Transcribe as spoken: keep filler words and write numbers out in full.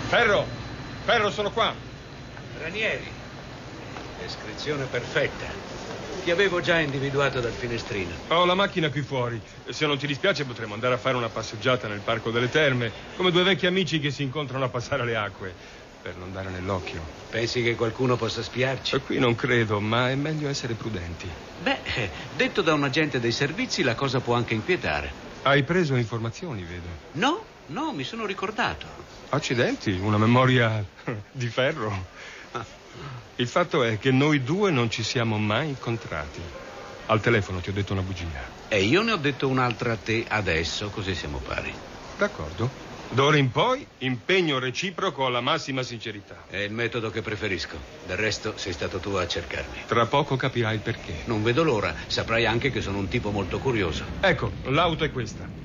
Ferro! Ferro, sono qua! Ranieri. Descrizione perfetta. Ti avevo già individuato dal finestrino. Ho la macchina qui fuori. Se non ti dispiace potremmo andare a fare una passeggiata nel Parco delle Terme, come due vecchi amici che si incontrano a passare le acque, per non dare nell'occhio. Pensi che qualcuno possa spiarci? E qui non credo, ma è meglio essere prudenti. Beh, detto da un agente dei servizi, la cosa può anche inquietare. Hai preso informazioni, vedo. No, no, mi sono ricordato. Accidenti, una memoria di ferro. Il fatto è che noi due non ci siamo mai incontrati. Al telefono ti ho detto una bugia. E io ne ho detto un'altra a te adesso, così siamo pari. D'accordo. D'ora in poi, impegno reciproco alla massima sincerità. È il metodo che preferisco. Del resto, sei stato tu a cercarmi. Tra poco capirai il perché. Non vedo l'ora. Saprai anche che sono un tipo molto curioso. Ecco, l'auto è questa.